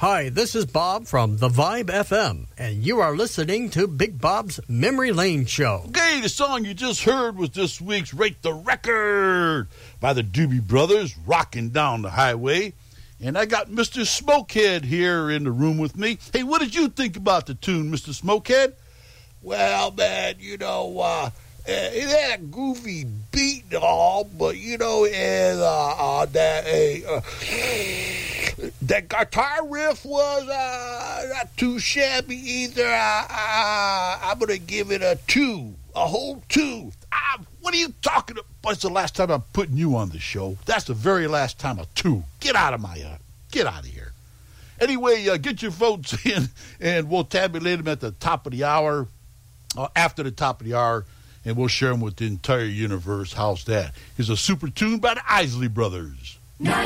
Hi, this is Bob from The Vibe FM, and you are listening to Big Bob's Memory Lane Show. Okay, the song you just heard was this week's Rate the Record by the Doobie Brothers, Rocking Down the Highway. And I got Mr. Smokehead here in the room with me. Hey, what did you think about the tune, Mr. Smokehead? Well, man, it had a goofy beat and all, but, and that guitar riff was not too shabby either. I'm going to give it a 2, a whole 2. What are you talking about? It's the last time I'm putting you on the show. That's the very last time, a 2. Get out of here. Anyway, get your votes in, and we'll tabulate them at the top of the hour, after the top of the hour, and we'll share them with the entire universe. How's that? Here's a super tune by the Isley Brothers.